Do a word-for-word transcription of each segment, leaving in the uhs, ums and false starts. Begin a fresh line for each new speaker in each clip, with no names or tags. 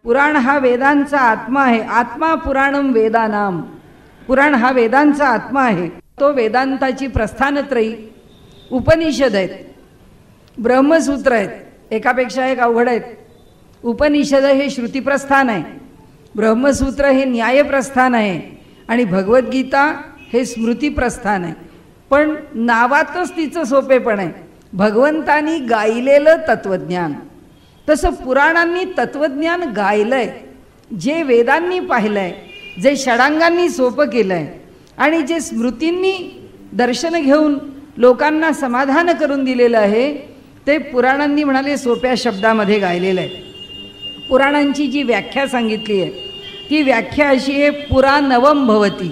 पुराण हा वेदांचा आत्मा आहे. आत्मा पुराणम वेदानाम. पुराण हा वेदांचा आत्मा आहे. तो वेदांताची प्रस्थानत्रयी उपनिषद आहेत, ब्रह्मसूत्र आहेत, एकापेक्षा एक अवघड आहेत. उपनिषद हे श्रुतिप्रस्थान आहे, ब्रह्मसूत्र हे न्यायप्रस्थान आहे आणि भगवद्गीता हे स्मृतिप्रस्थान आहे. पण नावातच तिचं सोपेपण आहे, भगवंतानी गायलेलं तत्वज्ञान. तसं पुराणांनी तत्वज्ञान गायलंय, जे वेदांनी पाहिलंय, जे षडांगांनी सोपं केलंय आणि जे स्मृतींनी दर्शन घेऊन लोकांना समाधान करून दिलेलं आहे, ते पुराणांनी म्हणाले सोप्या शब्दामध्ये गायलेलं आहे. पुराणांची जी व्याख्या सांगितली आहे ती व्याख्या अशी आहे, पुरा नवम भवती.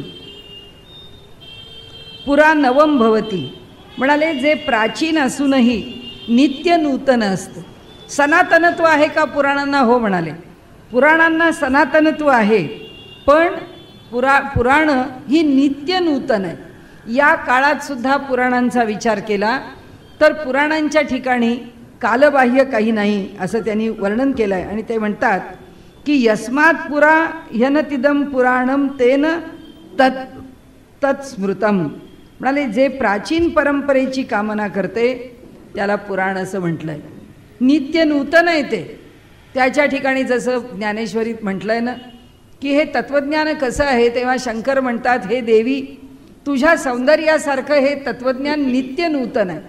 पुरा नवम भवती म्हणाले जे प्राचीन असूनही नित्य नूतन असतं. सनातनत्व आहे का पुराणांना? हो म्हणाले, पुराणांना सनातनत्व आहे, पण पुरा पुराण ही नित्य नूतन आहे. या काळात सुद्धा पुराणांचा विचार केला तर पुराणांच्या ठिकाणी कालबाह्य काही नाही असं त्यांनी वर्णन केलं आहे. आणि ते म्हणतात की यस्मात् पुरा ह्यनतिदं पुराणम तेन तत् तत्स्मृतम. म्हणाले जे प्राचीन परंपरेची कामना करते त्याला पुराण असं म्हटलं आहे. नित्य नूतन आहे ते. त्याच्या ठिकाणी जसं ज्ञानेश्वरीत म्हटलं आहे ना की हे तत्त्वज्ञान कसं आहे, तेव्हा शंकर म्हणतात, हे देवी तुझ्या सौंदर्यासारखं हे तत्त्वज्ञान नित्य नूतन आहे.